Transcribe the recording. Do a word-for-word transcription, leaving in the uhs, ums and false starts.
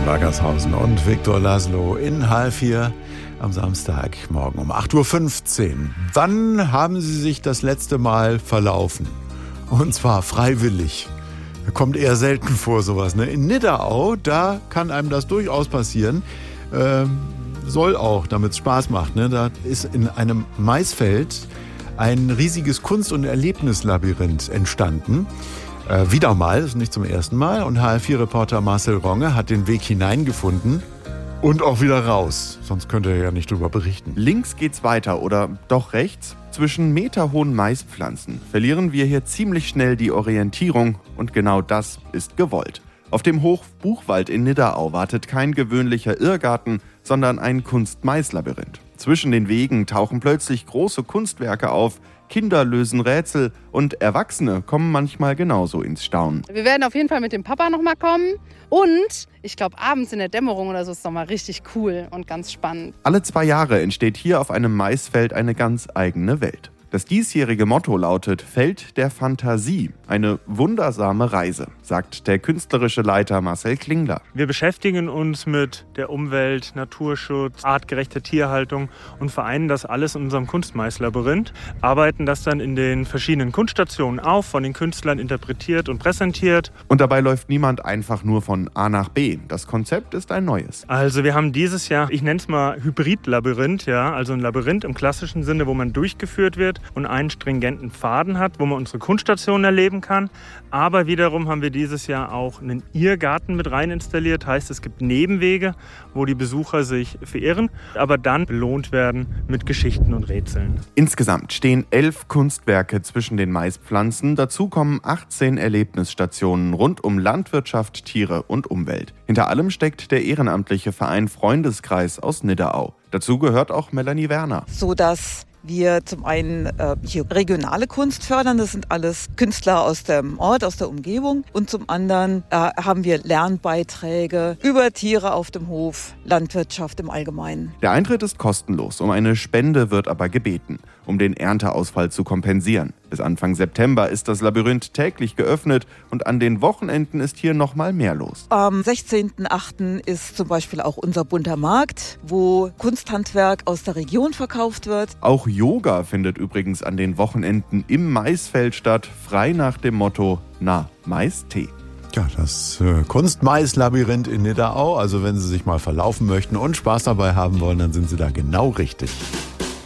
von Wackershausen und Viktor Laszlo in H L vier am Samstagmorgen um acht Uhr fünfzehn. Wann haben Sie sich das letzte Mal verlaufen? Und zwar freiwillig. Kommt eher selten vor, sowas. Ne? In Nidderau, da kann einem das durchaus passieren. Ähm, soll auch, damit es Spaß macht. Ne? Da ist in einem Maisfeld ein riesiges Kunst- und Erlebnislabyrinth entstanden. Äh, wieder mal, das ist nicht zum ersten Mal. Und H L vier-Reporter Marcel Ronge hat den Weg hineingefunden und auch wieder raus. Sonst könnte er ja nicht drüber berichten. Links geht's weiter oder doch rechts. Zwischen meterhohen Maispflanzen verlieren wir hier ziemlich schnell die Orientierung und genau das ist gewollt. Auf dem Hof Buchwald in Nidderau wartet kein gewöhnlicher Irrgarten, sondern ein Kunst-Mais-Labyrinth. Zwischen den Wegen tauchen plötzlich große Kunstwerke auf, Kinder lösen Rätsel und Erwachsene kommen manchmal genauso ins Staunen. Wir werden auf jeden Fall mit dem Papa nochmal kommen und ich glaube abends in der Dämmerung oder so ist es nochmal richtig cool und ganz spannend. Alle zwei Jahre entsteht hier auf einem Maisfeld eine ganz eigene Welt. Das diesjährige Motto lautet Feld der Fantasie, eine wundersame Reise, sagt der künstlerische Leiter Marcel Klingler. Wir beschäftigen uns mit der Umwelt, Naturschutz, artgerechte Tierhaltung und vereinen das alles in unserem Kunst-Mais-Labyrinth, arbeiten das dann in den verschiedenen Kunststationen auf, von den Künstlern interpretiert und präsentiert. Und dabei läuft niemand einfach nur von A nach B. Das Konzept ist ein neues. Also wir haben dieses Jahr, ich nenne es mal Hybrid-Labyrinth, ja, also ein Labyrinth im klassischen Sinne, wo man durchgeführt wird und einen stringenten Faden hat, wo man unsere Kunststationen erleben kann. Aber wiederum haben wir dieses Jahr auch einen Irrgarten mit rein installiert. Heißt, es gibt Nebenwege, wo die Besucher sich verirren, aber dann belohnt werden mit Geschichten und Rätseln. Insgesamt stehen elf Kunstwerke zwischen den Maispflanzen. Dazu kommen achtzehn Erlebnisstationen rund um Landwirtschaft, Tiere und Umwelt. Hinter allem steckt der ehrenamtliche Verein Freundeskreis aus Nidderau. Dazu gehört auch Melanie Werner. So dass wir zum einen äh, hier regionale Kunst fördern, das sind alles Künstler aus dem Ort, aus der Umgebung. Und zum anderen äh, haben wir Lernbeiträge über Tiere auf dem Hof, Landwirtschaft im Allgemeinen. Der Eintritt ist kostenlos, um eine Spende wird aber gebeten, um den Ernteausfall zu kompensieren. Bis Anfang September ist das Labyrinth täglich geöffnet und an den Wochenenden ist hier noch mal mehr los. Am sechzehnten achten ist zum Beispiel auch unser bunter Markt, wo Kunsthandwerk aus der Region verkauft wird. Auch Yoga findet übrigens an den Wochenenden im Maisfeld statt, frei nach dem Motto, na, Mais-Tee. Ja, das äh, Kunst-Mais-Labyrinth in Nidderau. Also wenn Sie sich mal verlaufen möchten und Spaß dabei haben wollen, dann sind Sie da genau richtig.